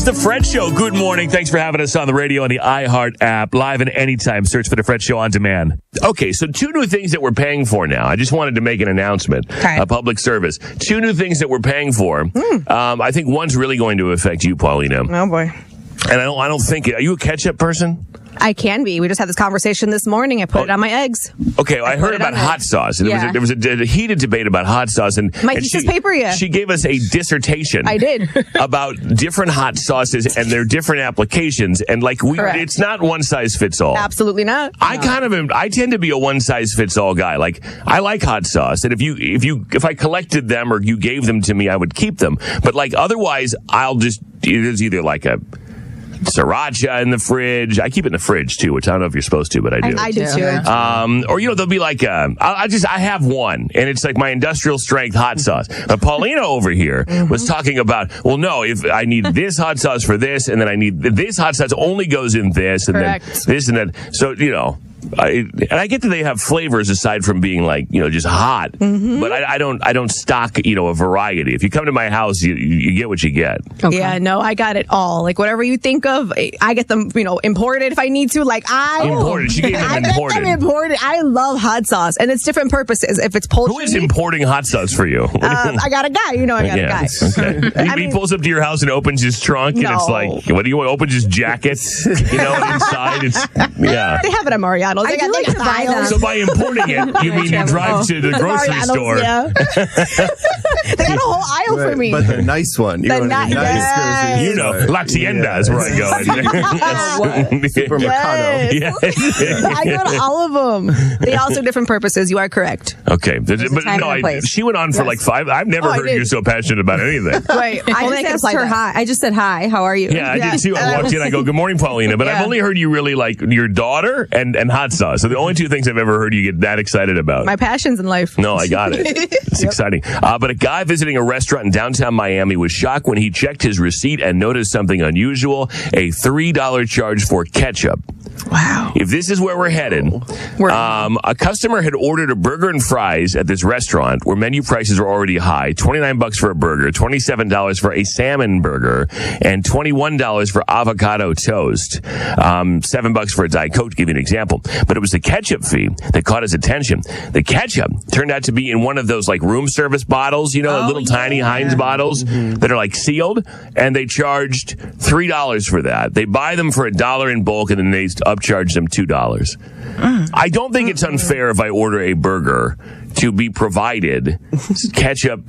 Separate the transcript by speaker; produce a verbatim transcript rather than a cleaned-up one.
Speaker 1: The Fred Show. Good morning. Thanks for having us on the radio on the iHeart app. Live and anytime. Search for The Fred Show on demand. Okay, so two new things that we're paying for now. I just wanted to make an announcement.
Speaker 2: Okay.
Speaker 1: A public service. Two new things that we're paying for.
Speaker 2: Mm.
Speaker 1: Um, I think one's really going to affect you, Paulina.
Speaker 2: Oh, boy.
Speaker 1: And I don't, I don't think... Are you a ketchup person?
Speaker 2: I can be. We just had this conversation this morning. I put
Speaker 1: Oh.
Speaker 2: it on my eggs.
Speaker 1: Okay, I, I heard
Speaker 2: it
Speaker 1: about
Speaker 2: on
Speaker 1: hot
Speaker 2: it.
Speaker 1: sauce. And
Speaker 2: Yeah.
Speaker 1: There was, a, there was a, a heated debate about hot sauce. And,
Speaker 2: My
Speaker 1: and
Speaker 2: thesis
Speaker 1: she,
Speaker 2: paper, yeah.
Speaker 1: She gave us a dissertation.
Speaker 2: I did.
Speaker 1: about different hot sauces and their different applications. And like, we,
Speaker 2: Correct.
Speaker 1: it's not one size fits all.
Speaker 2: Absolutely not.
Speaker 1: I kind of am, I tend to be a one size fits all guy. Like, I like hot sauce. And if you, if you, if I collected them or you gave them to me, I would keep them. But like, otherwise, I'll just, it's either like a, sriracha in the fridge. I keep it in the fridge too, which I don't know if you're supposed to, but I do.
Speaker 2: I, I do too.
Speaker 1: Um, or, you know, there'll be like, uh, I, I just, I have one and it's like my industrial strength hot sauce. But Paulina over here
Speaker 2: Mm-hmm.
Speaker 1: was talking about, well, no, if I need this hot sauce for this and then I need this hot sauce only goes in this and
Speaker 2: Correct.
Speaker 1: then this and that. So, you know. I, and I get that they have flavors aside from being like, you know, just hot,
Speaker 2: Mm-hmm.
Speaker 1: but I, I don't, I don't stock, you know, a variety. If you come to my house, you, you get what you get.
Speaker 3: Okay.
Speaker 2: Yeah, no, I got it all. Like whatever you think of, I get them, you know, imported if I need to. Like I
Speaker 1: Imported. She gave them
Speaker 2: I
Speaker 1: imported.
Speaker 2: get them imported. I love hot sauce, and it's different purposes. If it's poultry,
Speaker 1: Who is importing hot sauce for you?
Speaker 2: um, I got a guy. You know, I got
Speaker 1: Yeah,
Speaker 2: a guy.
Speaker 1: okay. He,
Speaker 2: I
Speaker 1: he
Speaker 2: mean-
Speaker 1: pulls up to your house and opens his trunk, and it's
Speaker 2: No.
Speaker 1: like, what do you want? Opens his jacket, you know, inside. It's yeah.
Speaker 2: They have it at Mariano's. They
Speaker 3: I
Speaker 2: got
Speaker 3: do like
Speaker 2: like
Speaker 3: to buy them.
Speaker 1: So by importing it, you mean you drive to the grocery
Speaker 2: Mariano's,
Speaker 1: store?
Speaker 2: Yeah. They got a whole aisle for me.
Speaker 4: But the nice one. You
Speaker 2: The
Speaker 4: want
Speaker 2: ni-
Speaker 4: a nice
Speaker 2: yes.
Speaker 4: grocery
Speaker 1: You know,
Speaker 4: store.
Speaker 1: La Tienda is where I go.
Speaker 4: Supermercado.
Speaker 1: Yeah.
Speaker 2: I go to all of them. They all serve different purposes. You are correct.
Speaker 1: Okay, but
Speaker 3: a time
Speaker 1: no,
Speaker 3: and a
Speaker 1: I,
Speaker 3: place.
Speaker 1: she went on for like five. I've never
Speaker 2: Oh, I
Speaker 1: heard
Speaker 2: did.
Speaker 1: you so passionate about anything.
Speaker 2: Right.
Speaker 3: I
Speaker 2: Only
Speaker 3: just
Speaker 2: can
Speaker 3: asked
Speaker 2: apply
Speaker 3: her
Speaker 2: that.
Speaker 3: hi. I just said hi. How are you?
Speaker 1: Yeah, I
Speaker 2: Yeah.
Speaker 1: did too. I walked in, I go, good morning, Paulina. But I've
Speaker 2: Yeah.
Speaker 1: only heard you really like your daughter and, and hot sauce. So the only two things I've ever heard you get that excited about.
Speaker 2: My passions in life.
Speaker 1: No, I got it. It's exciting. Uh, but a guy visiting a restaurant in downtown Miami was shocked when he checked his receipt and noticed something unusual, a three dollars charge for ketchup.
Speaker 2: Wow.
Speaker 1: If this is where we're headed,
Speaker 2: We're-
Speaker 1: um, a customer had ordered a burger and fries at this restaurant where menu prices were already high, twenty-nine bucks for a burger, twenty-seven dollars for a salmon burger, and twenty-one dollars for avocado toast. Um, seven bucks for a Diet Coke, to give you an example. But it was the ketchup fee that caught his attention. The ketchup turned out to be in one of those like room service bottles, you know,
Speaker 2: Oh,
Speaker 1: little tiny Heinz bottles that are like sealed, and they charged three dollars for that. They buy them for a dollar in bulk, and then they upcharge them two dollars. I don't think it's unfair if I order a burger to be provided ketchup